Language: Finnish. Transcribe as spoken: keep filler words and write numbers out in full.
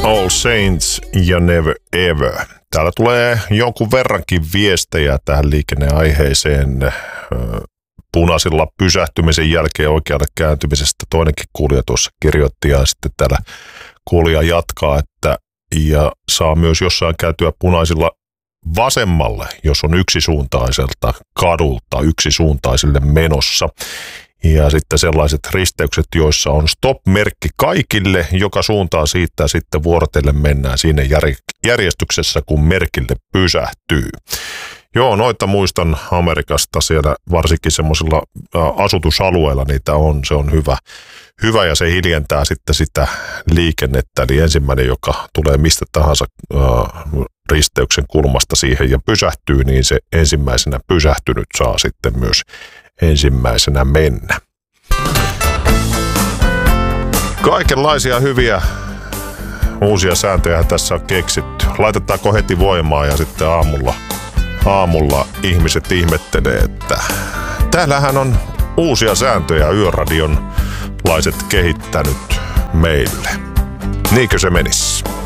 All Saints ja Never Ever. Täällä tulee jonkun verrankin viestejä tähän liikenneaiheeseen punaisilla pysähtymisen jälkeen oikealle kääntymisestä. Toinenkin kuulija tuossa kirjoitti ja sitten täällä kuulija jatkaa, että ja saa myös jossain käytyä punaisilla vasemmalle, jos on yksisuuntaiselta kadulta yksisuuntaisille menossa. Ja sitten sellaiset risteykset, joissa on stop-merkki kaikille, joka suuntaan siitä sitten vuorotellen mennään siinä järjestyksessä, kun merkille pysähtyy. Joo, noita muistan Amerikasta, siellä varsinkin semmoisilla asutusalueilla niitä on, se on hyvä. Hyvä ja se hiljentää sitten sitä liikennettä, eli ensimmäinen, joka tulee mistä tahansa äh, risteyksen kulmasta siihen ja pysähtyy, niin se ensimmäisenä pysähtynyt saa sitten myös ensimmäisenä mennä. Kaikenlaisia hyviä uusia sääntöjä tässä on keksitty. Laitetaanko heti voimaan ja sitten aamulla, aamulla ihmiset ihmettelee, että täällähän on uusia sääntöjä Yöradion laiset kehittänyt meille. Niinkö se menisi?